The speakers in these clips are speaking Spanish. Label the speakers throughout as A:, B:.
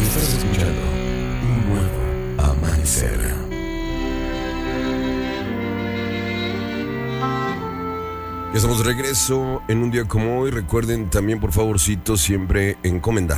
A: Estás escuchando un nuevo amanecer. Ya estamos de regreso en un día como hoy. Recuerden también, por favorcito, siempre encomendar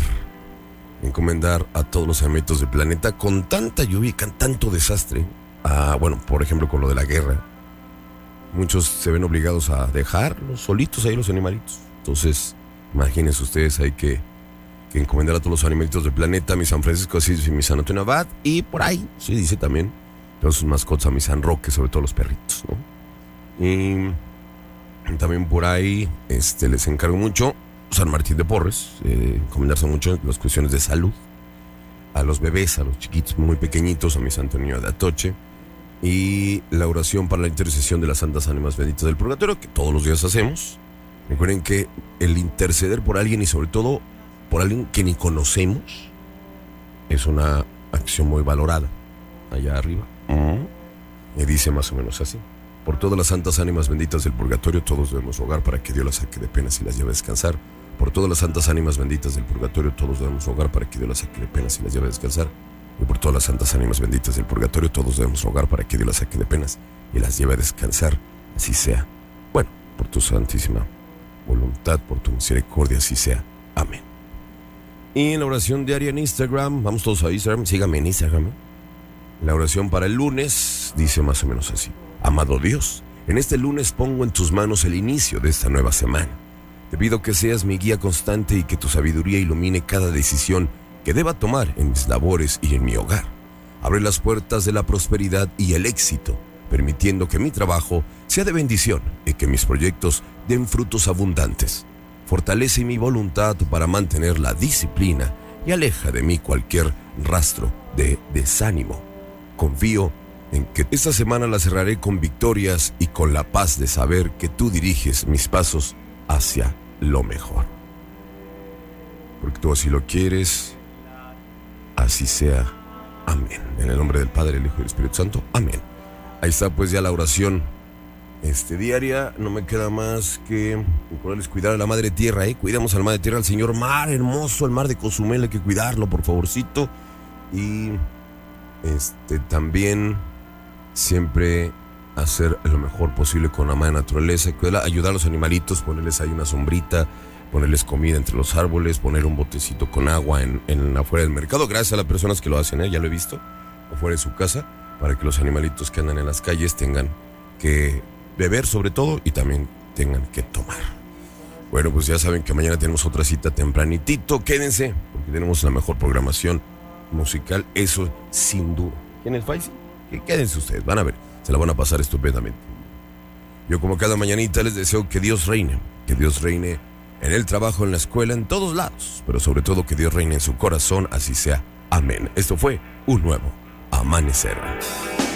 A: a todos los elementos del planeta con tanta lluvia y con tanto desastre. Bueno, por ejemplo, con lo de la guerra. Muchos se ven obligados a dejarlos solitos ahí los animalitos. Entonces, imagínense ustedes, hay que encomendar a todos los animalitos del planeta, a mi San Francisco de Asís y mi San Antonio Abad. Y por ahí, sí dice también, todas sus mascotas, a mi San Roque, sobre todo los perritos, ¿no? Y también por ahí les encargo mucho San Martín de Porres, encomendarse mucho en las cuestiones de salud, a los bebés, a los chiquitos muy pequeñitos, a mi Santo Niño de Atoche, y la oración para la intercesión de las santas ánimas benditas del purgatorio, que todos los días hacemos. Recuerden que el interceder por alguien, y sobre todo por alguien que ni conocemos, es una acción muy valorada. Allá arriba me dice más o menos así: por todas las santas ánimas benditas del purgatorio, todos debemos rogar para que Dios las saque de penas y las lleve a descansar. Por todas las santas ánimas benditas del purgatorio, todos debemos rogar para que Dios las saque de penas y las lleve a descansar. Y por todas las santas ánimas benditas del purgatorio, todos debemos rogar para que Dios las saque de penas y las lleve a descansar. Así sea. Bueno, por tu santísima voluntad, por tu misericordia, así sea. Amén. Y en la oración diaria en Instagram, vamos todos a Instagram, síganme en Instagram. La oración para el lunes dice más o menos así: amado Dios, en este lunes pongo en tus manos el inicio de esta nueva semana. Te pido que seas mi guía constante y que tu sabiduría ilumine cada decisión que deba tomar en mis labores y en mi hogar. Abre las puertas de la prosperidad y el éxito, permitiendo que mi trabajo sea de bendición y que mis proyectos den frutos abundantes. Fortalece mi voluntad para mantener la disciplina y aleja de mí cualquier rastro de desánimo. Confío en que esta semana la cerraré con victorias y con la paz de saber que tú diriges mis pasos hacia lo mejor. Porque tú así lo quieres, así sea. Amén. En el nombre del Padre, el Hijo y el Espíritu Santo. Amén. Ahí está pues ya la oración diaria. No me queda más que procurarles cuidar a la Madre Tierra, Cuidamos a la Madre Tierra, al Señor Mar hermoso, el mar de Cozumel, hay que cuidarlo, por favorcito. Y también siempre hacer lo mejor posible con la madre naturaleza, ayudar a los animalitos, ponerles ahí una sombrita, ponerles comida entre los árboles, poner un botecito con agua en afuera del mercado, gracias a las personas que lo hacen, ya lo he visto, afuera de su casa, para que los animalitos que andan en las calles tengan que beber sobre todo y también tengan que tomar. Bueno, pues ya saben que mañana tenemos otra cita tempranitito, quédense, porque tenemos la mejor programación musical, eso sin duda. ¿Quién es Faisy? Quédense ustedes, van a ver, se la van a pasar estupendamente. Yo como cada mañanita les deseo que Dios reine en el trabajo, en la escuela, en todos lados, pero sobre todo que Dios reine en su corazón, así sea. Amén. Esto fue un nuevo amanecer.